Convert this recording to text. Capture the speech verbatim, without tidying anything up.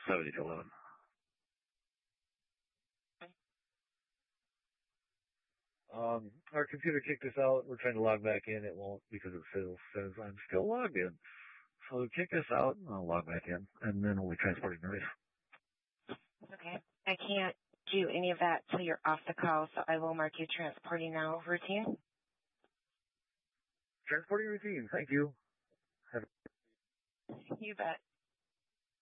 seventy to eleven. Um, our computer kicked us out. We're trying to log back in. It won't because it still says I'm still logged in. So kick us out and I'll log back in. And then we'll be transporting the race. Okay. I can't do any of that till you're off the call, so I will mark you transporting now routine. Transporting routine. Thank you. You bet.